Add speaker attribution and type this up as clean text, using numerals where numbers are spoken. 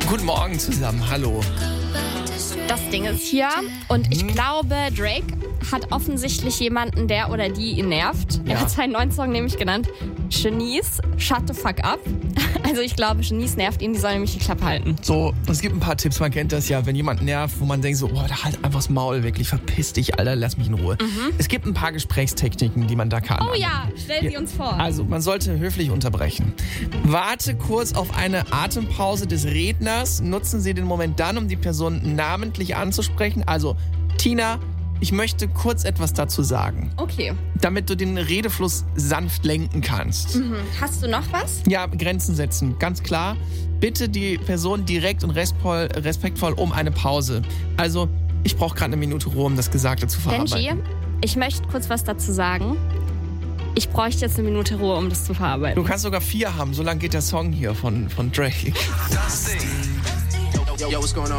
Speaker 1: Guten Morgen zusammen, hallo.
Speaker 2: Das Ding ist hier und ich glaube, Drake hat offensichtlich jemanden, der oder die ihn nervt.
Speaker 1: Ja.
Speaker 2: Er hat seinen neuen Song nämlich genannt Shanice, Shut the Fuck Up. Also ich glaube, Shanice nervt ihn, die soll nämlich die Klappe halten.
Speaker 1: So, es gibt ein paar Tipps, man kennt das ja, wenn jemand nervt, wo man denkt so, da halt einfach das Maul, wirklich, verpiss dich, Alter, lass mich in Ruhe. Es gibt ein paar Gesprächstechniken, die man da kann.
Speaker 2: Oh ja, stell sie uns vor.
Speaker 1: Also, man sollte höflich unterbrechen. Warte kurz auf eine Atempause des Redners. Nutzen Sie den Moment dann, um die Person namentlich anzusprechen. Also, Tina, ich möchte kurz etwas dazu sagen,
Speaker 2: Okay.
Speaker 1: damit du den Redefluss sanft lenken kannst.
Speaker 2: Hast du noch was?
Speaker 1: Ja, Grenzen setzen, ganz klar. Bitte die Person direkt und respektvoll um eine Pause. Also, ich brauche gerade eine Minute Ruhe, um das Gesagte zu verarbeiten.
Speaker 2: Benji, ich möchte kurz was dazu sagen. Ich bräuchte jetzt eine Minute Ruhe, um das zu verarbeiten.
Speaker 1: Du kannst sogar 4 haben, so lang geht der Song hier von Drake.
Speaker 3: Yo, what's going on?